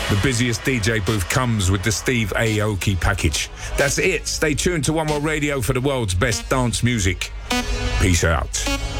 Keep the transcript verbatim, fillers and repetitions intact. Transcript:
The busiest D J booth comes with the Steve Aoki package. That's it. Stay tuned to One World Radio for the world's best dance music. Peace out.